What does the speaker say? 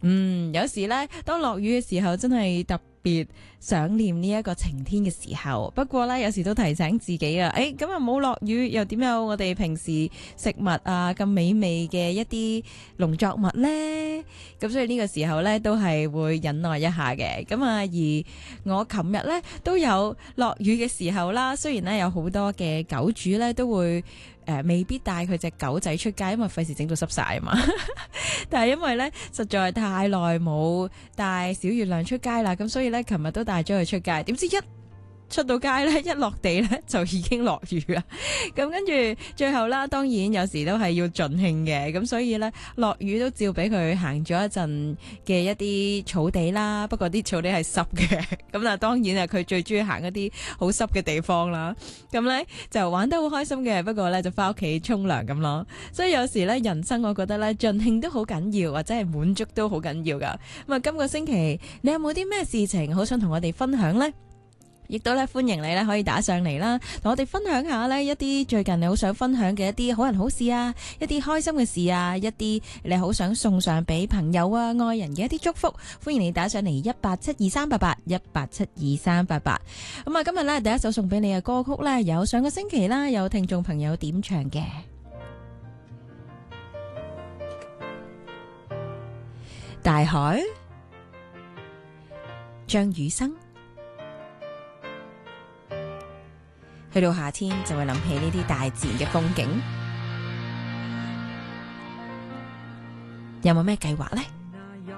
有時咧，當落雨嘅時候，真係特別想念呢一個晴天嘅時候。不過咧，有時都提醒自己啊，咁啊冇落雨，又點有我哋平時食物啊咁美味嘅一啲農作物呢？咁所以呢個時候咧，都係會忍耐一下嘅。咁啊，而我琴日咧都有落雨嘅時候啦。雖然咧有好多嘅狗主咧都會未必帶佢隻狗仔出街，因為費事整到濕晒啊嘛。但係因為咧實在太耐冇帶小月亮出街啦，咁所以咧琴日都帶咗佢出街，點知一出到街咧，一落地咧就已經落雨啦。咁跟住最後啦，當然有時都係要盡興嘅，咁所以咧落雨都照俾佢行咗一陣嘅一啲草地啦。不過啲草地係濕嘅，咁啊當然啊佢最中意行一啲好濕嘅地方啦。咁咧就玩得好開心嘅，不過咧就翻屋企沖涼咁咯。所以有時咧人生我覺得咧盡興都好緊要，或者係滿足都好緊要噶。咁啊今個星期你有冇啲咩事情好想同我哋分享呢？亦都咧歡迎你咧可以打上嚟啦，同我哋分享下呢一啲最近你好想分享嘅一啲好人好事啊，一啲開心嘅事啊，一啲你好想送上俾朋友啊愛人嘅一啲祝福。歡迎你打上嚟18723818723888。咁啊今日咧第一首送俾你嘅歌曲咧，有上個星期啦有聽眾朋友點唱嘅大海，張雨生。去到夏天就會諗起呢啲大自然嘅風景，有冇咩計劃呢？